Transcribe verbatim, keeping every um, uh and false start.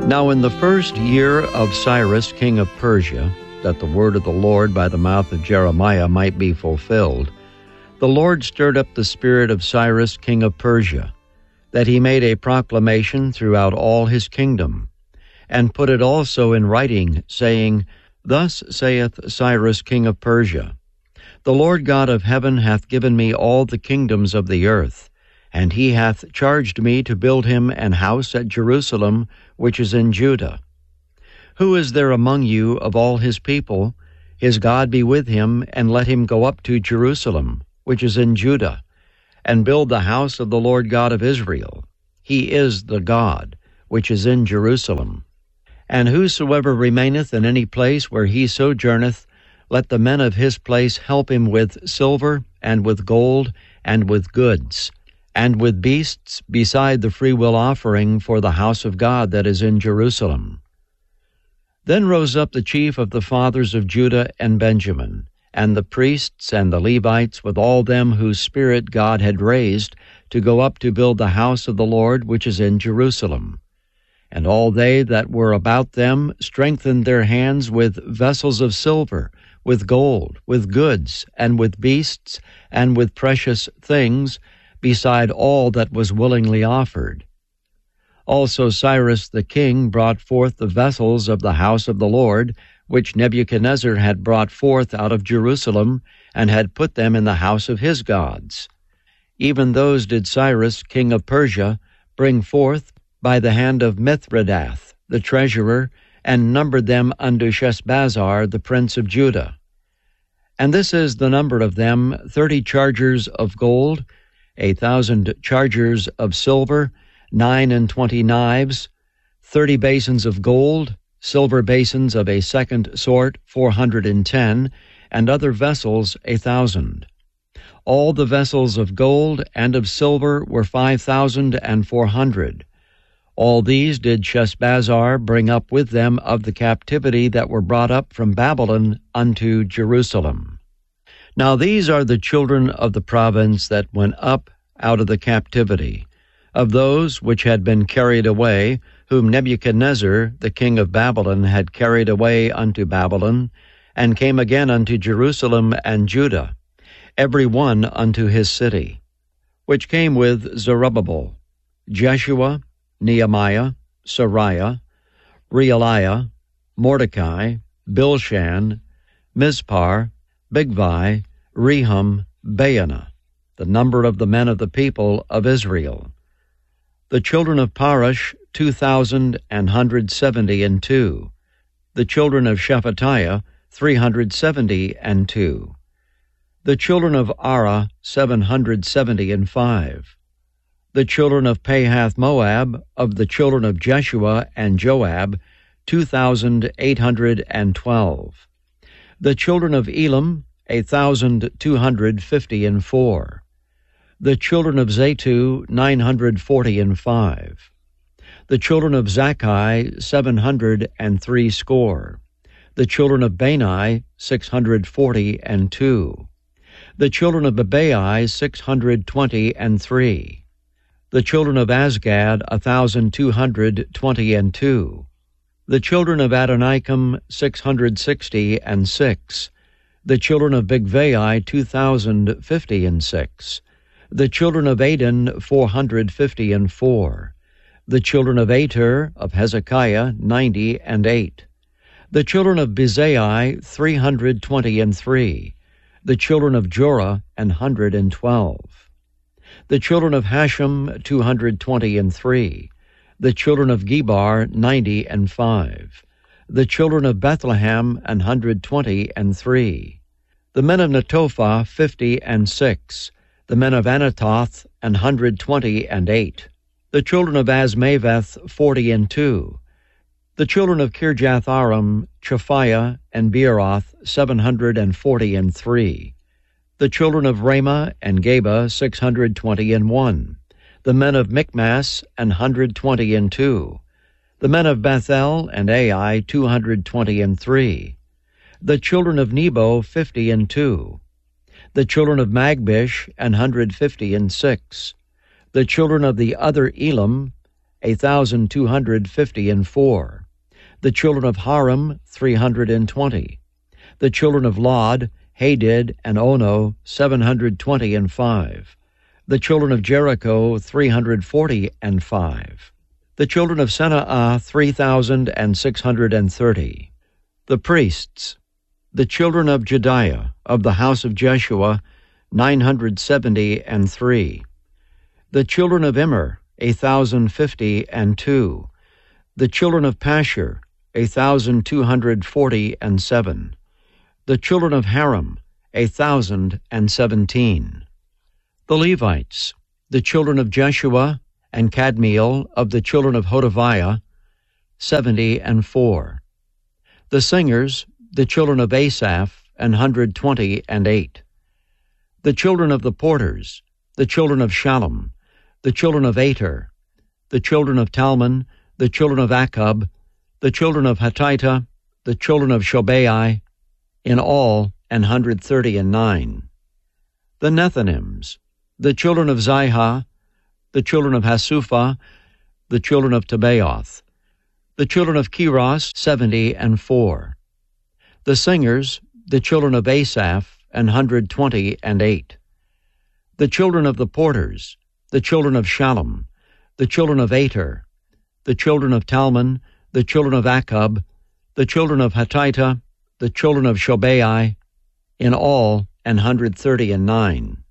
Now in the first year of Cyrus king of Persia, that the word of the Lord by the mouth of Jeremiah might be fulfilled, the Lord stirred up the spirit of Cyrus king of Persia, that he made a proclamation throughout all his kingdom, and put it also in writing, saying, Thus saith Cyrus king of Persia, The Lord God of heaven hath given me all the kingdoms of the earth, and he hath charged me to build him an house at Jerusalem, which is in Judah. Who is there among you of all his people? His God be with him, and let him go up to Jerusalem, which is in Judah, and build the house of the Lord God of Israel. He is the God, which is in Jerusalem. And whosoever remaineth in any place where he sojourneth, let the men of his place help him with silver, and with gold, and with goods, and with beasts, beside the freewill offering for the house of God that is in Jerusalem. Then rose up the chief of the fathers of Judah and Benjamin, and the priests and the Levites, with all them whose spirit God had raised, to go up to build the house of the Lord which is in Jerusalem. And all they that were about them strengthened their hands with vessels of silver, with gold, with goods, and with beasts, and with precious things, beside all that was willingly offered. Also Cyrus the king brought forth the vessels of the house of the Lord, which Nebuchadnezzar had brought forth out of Jerusalem, and had put them in the house of his gods. Even those did Cyrus king of Persia bring forth by the hand of Mithredath the treasurer, and numbered them unto Sheshbazzar the prince of Judah. And this is the number of them, thirty chargers of gold, a thousand chargers of silver, nine and twenty knives, thirty basins of gold, silver basins of a second sort, four hundred and ten, and other vessels a thousand. All the vessels of gold and of silver were five thousand and four hundred. All these did Sheshbazzar bring up with them of the captivity that were brought up from Babylon unto Jerusalem. Now these are the children of the province that went up out of the captivity, of those which had been carried away, whom Nebuchadnezzar the king of Babylon had carried away unto Babylon, and came again unto Jerusalem and Judah, every one unto his city, which came with Zerubbabel, Jeshua, Nehemiah, Sariah, Realiah, Mordecai, Bilshan, Mizpar, Bigvai, Rehum, Baanah, the number of the men of the people of Israel. The children of Parosh, two thousand and hundred seventy and two. The children of Shephatiah, three hundred seventy and two. The children of Ara, seven hundred seventy and five. The children of Pahath Moab, of the children of Jeshua and Joab, two thousand eight hundred and twelve. The children of Elam, a thousand two hundred fifty and four. The children of Zatu, nine hundred forty and five. The children of Zakkai, seven hundred and three score. The children of Bani, six hundred forty and two. The children of Bebai, six hundred twenty and three. The children of Azgad, a thousand two hundred twenty and two. The children of Adonikam, six hundred sixty and six. The children of Bigvai, two thousand fifty and six. The children of Adin, four hundred fifty and four. The children of Ater, of Hezekiah, ninety and eight. The children of Bezai, three hundred twenty and three. The children of Jorah, an hundred and twelve. The children of Hashem, two hundred twenty and three. The children of Gebar, ninety and five. The children of Bethlehem, an hundred twenty and three. The men of Netophah, fifty and six. The men of Anathoth, an hundred twenty and eight. The children of Azmaveth, forty and two. The children of Kirjatharim, Chaphiah, and Beeroth, seven hundred and forty and three. The children of Ramah and Geba, six hundred twenty and one. The men of Michmas, an hundred twenty and two. The men of Bethel and Ai, two hundred twenty and three. The children of Nebo, fifty and two. The children of Magbish, an hundred fifty and six. The children of the other Elam, a thousand two hundred fifty and four. The children of Haram, three hundred and twenty. The children of Lod, Hadid, and Ono, seven hundred twenty and five. The children of Jericho, three hundred forty and five. The children of Senaah, three thousand and six hundred and thirty. The priests, the children of Jediah, of the house of Jeshua, nine hundred seventy and three. The children of Immer, a thousand fifty and two. The children of Pashur, a thousand two hundred forty and seven. The children of Haram, a thousand and seventeen. The Levites, the children of Jeshua and Kadmiel, of the children of Hodaviah, seventy and four. The singers, the children of Asaph, an hundred twenty and eight. The children of the porters, the children of Shallum, the children of Ater, the children of Talmon, the children of Akub, the children of Hatita, the children of Shobai, in all an hundred thirty and nine. The Nethinims, the children of Zihah, the children of Hasupha, the children of Tabaoth, the children of Keros, seventy and four. The singers, the children of Asaph, an hundred twenty and eight. The children of the porters, the children of Shallum, the children of Ater, the children of Talmon, the children of Akub, the children of Hatita, the children of Shobai, in all an hundred thirty and nine.